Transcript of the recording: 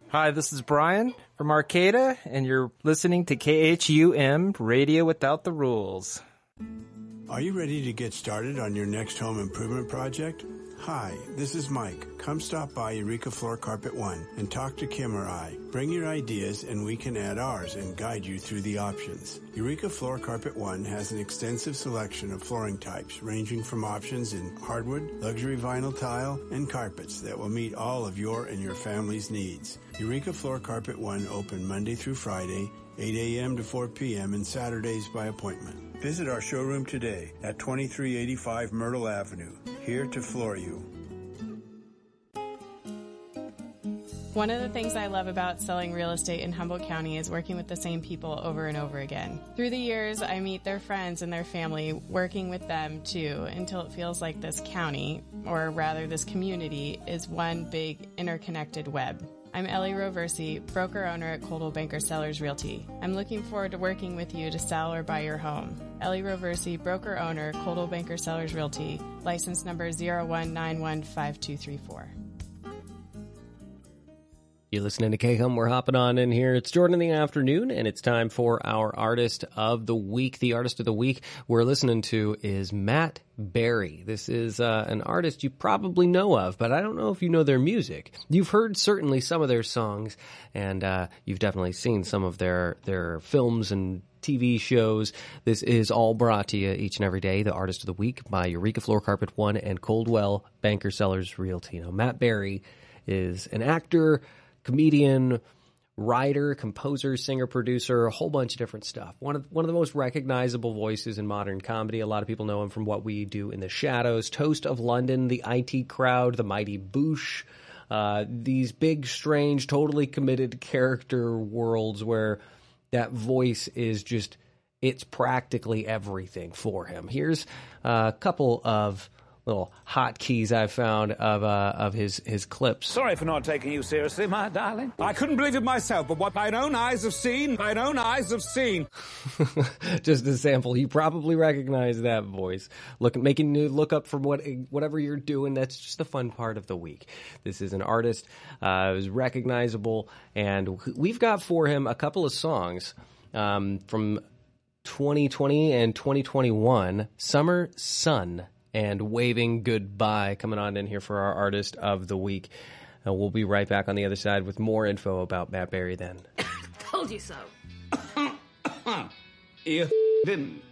Hi, this is Brian from Arcata, and you're listening to KHUM, Radio Without the Rules. Are you ready to get started on your next home improvement project? Hi, this is Mike. Come stop by Eureka Floor Carpet One and talk to Kim or I. Bring your ideas and we can add ours and guide you through the options. Eureka Floor Carpet One has an extensive selection of flooring types ranging from options in hardwood, luxury vinyl tile, and carpets that will meet all of your and your family's needs. Eureka Floor Carpet One open Monday through Friday, 8 a.m. to 4 p.m. and Saturdays by appointment. Visit our showroom today at 2385 Myrtle Avenue. Here to floor you. One of the things I love about selling real estate in Humboldt County is working with the same people over and over again. Through the years, I meet their friends and their family, working with them too, until it feels like this county, or rather this community, is one big interconnected web. I'm Ellie Roversi, broker-owner at Coldwell Banker Sellers Realty. I'm looking forward to working with you to sell or buy your home. Ellie Roversi, broker-owner, Coldwell Banker Sellers Realty, license number 01915234. You're listening to KHUM. We're hopping on in here. It's Jordan in the afternoon, and it's time for our Artist of the Week. The Artist of the Week we're listening to is Matt Berry. This is an artist you probably know of, but I don't know if you know their music. You've heard certainly some of their songs, and you've definitely seen some of their films and TV shows. This is all brought to you each and every day. The Artist of the Week by Eureka Floor Carpet One and Coldwell Banker Sellers Realty. Now, Matt Berry is an actor, comedian, writer, composer, singer, producer, a whole bunch of different stuff. One of the most recognizable voices in modern comedy. A lot of people know him from What We Do in the Shadows, Toast of London, The IT Crowd, The Mighty Boosh. These big, strange, totally committed character worlds where that voice is just, it's practically everything for him. Here's a couple of little hotkeys I've found of his clips. Sorry for not taking you seriously, my darling. I couldn't believe it myself, but what mine own eyes have seen, Just a sample. You probably recognize that voice. Making you look up for whatever you're doing. That's just the fun part of the week. This is an artist who's recognizable, and we've got for him a couple of songs from 2020 and 2021, Summer Sun and Waving Goodbye, coming on in here for our Artist of the Week. We'll be right back on the other side with more info about Matt Berry then. Told you so. You didn't.